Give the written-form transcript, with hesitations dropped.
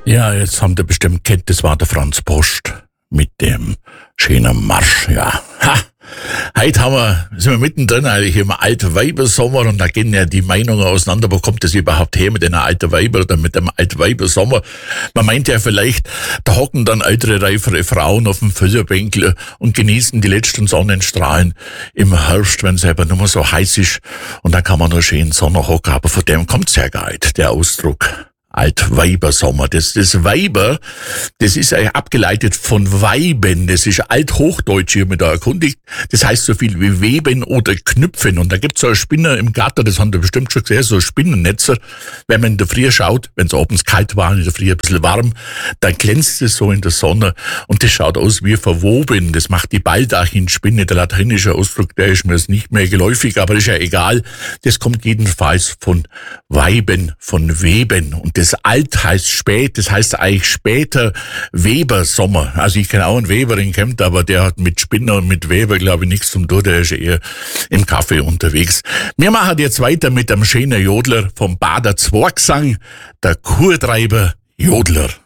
Ja, jetzt haben ihr bestimmt kennt, das war der Franz Post mit dem schönen Marsch, ja. Ha! Heute sind wir mittendrin eigentlich im Altweibersommer und da gehen ja die Meinungen auseinander, wo kommt das überhaupt her mit den alten Weiber oder mit dem Altweibersommer? Man meint ja vielleicht, da hocken dann ältere, reifere Frauen auf dem Feuerbänkle und genießen die letzten Sonnenstrahlen im Herbst, wenn es eben nur so heiß ist und dann kann man nur schön Sonne hocken, aber von dem kommt's ja gar nicht, der Ausdruck. Altweibersommer. Das Weiber, das ist abgeleitet von Weiben. Das ist althochdeutsch, hier mit da erkundigt. Das heißt so viel wie weben oder knüpfen. Und da gibt's so eine Spinne im Garten, das haben wir bestimmt schon gesehen, so Spinnennetzer. Wenn man in der Früh schaut, wenn es abends kalt war, in der Früh ein bisschen warm, dann glänzt es so in der Sonne und das schaut aus wie verwoben. Das macht die Baldachinspinne. Der lateinische Ausdruck, der ist mir jetzt nicht mehr geläufig, aber ist ja egal. Das kommt jedenfalls von Weiben, von Weben. Und das Alt heißt spät, das heißt eigentlich später Webersommer. Also ich kenne auch einen Weber in Kempten, aber der hat mit Spinner und mit Weber, glaube ich, nichts zum tun, der ist eher im Kaffee unterwegs. Wir machen jetzt weiter mit einem schönen Jodler vom Bader Zwergsang, der Kurtreiber Jodler.